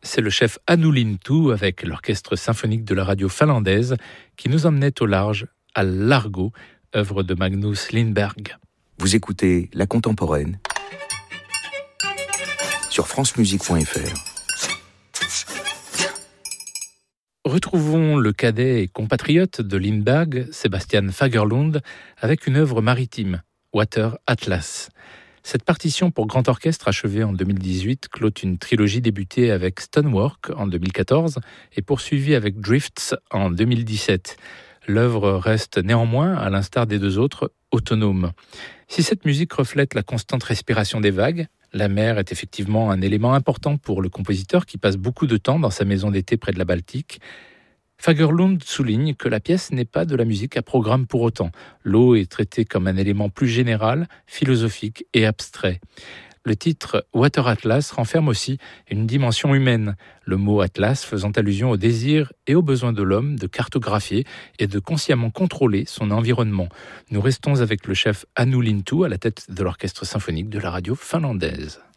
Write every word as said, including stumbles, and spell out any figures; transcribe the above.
c'est le chef Hannu Lintu avec l'orchestre symphonique de la radio finlandaise qui nous emmenait au large à Largo, œuvre de Magnus Lindberg. Vous écoutez La Contemporaine sur francemusique point f r. Retrouvons le cadet et compatriote de Lindberg, Sebastian Fagerlund, avec une œuvre maritime, Water Atlas. Cette partition pour grand orchestre achevée en deux mille dix-huit clôt une trilogie débutée avec Stonework en deux mille quatorze et poursuivie avec Drifts en deux mille dix-sept. L'œuvre reste néanmoins, à l'instar des deux autres, autonome. Si cette musique reflète la constante respiration des vagues, la mer est effectivement un élément important pour le compositeur qui passe beaucoup de temps dans sa maison d'été près de la Baltique. Fagerlund souligne que la pièce n'est pas de la musique à programme pour autant. L'eau est traitée comme un élément plus général, philosophique et abstrait. Le titre Water Atlas renferme aussi une dimension humaine, le mot Atlas faisant allusion au désir et au besoin de l'homme de cartographier et de consciemment contrôler son environnement. Nous restons avec le chef Hannu Lintu à la tête de l'orchestre symphonique de la radio finlandaise.